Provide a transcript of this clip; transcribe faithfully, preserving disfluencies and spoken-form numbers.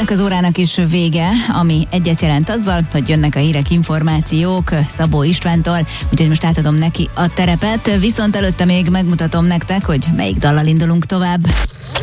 ennek az órának is vége, ami egyet jelent azzal, hogy jönnek a hírek, információk Szabó Istvántól, úgyhogy most átadom neki a terepet, viszont előtte még megmutatom nektek, hogy melyik dallal indulunk tovább.